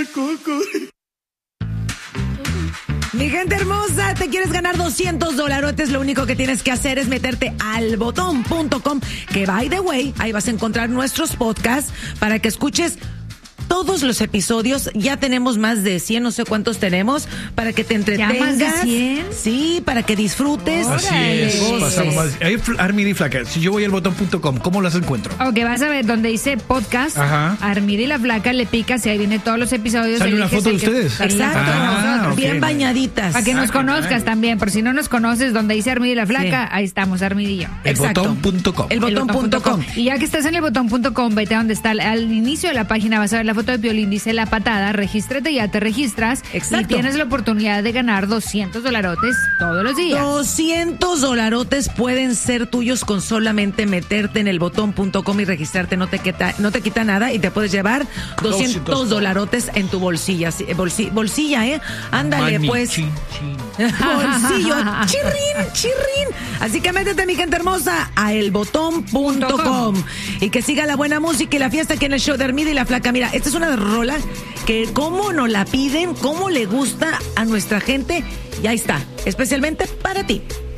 Mi gente hermosa, ¿te quieres ganar $200? Lo único que tienes que hacer es meterte al botón.com, que by the way, ahí vas a encontrar nuestros podcasts para que escuches todos los episodios. Ya tenemos más de 100, no sé cuántos tenemos, para que te entretengas. ¿Ya más de 100? Sí, para que disfrutes. Así es, pasamos más. Armida y Flaca, si yo voy al botón.com, ¿cómo las encuentro? Ok, vas a ver donde dice podcast, Ajá. Armida y la Flaca, le picas y ahí viene todos los episodios. ¿Sale una eliges foto de el que- ustedes? Exacto, ok. bien bañaditas. Para que nos conozcas también, por si no nos conoces, donde dice Armida y la Flaca, ahí estamos, Armida y yo. El Exacto. botón.com. El botón.com. Y ya que estás en el botón.com, vete a donde está al inicio de la página, vas a ver la foto de Piolín, dice La Patada, regístrate, ya te registras. Exacto. Y tienes la oportunidad de ganar $200 todos los días. $200 pueden ser tuyos con solamente meterte en el botón.com y registrarte. No te quita nada y te puedes llevar $200 en tu bolsilla. Bolsilla, ¿eh? Ándale, Money, pues. chin, chin. Bolsillo, chirrín. Así que métete, mi gente hermosa, a elbotón.com y que siga la buena música y la fiesta aquí en el show de Armida y la Flaca. Mira, esta es una rola que cómo nos la piden, cómo le gusta a nuestra gente, y ahí está, especialmente para ti.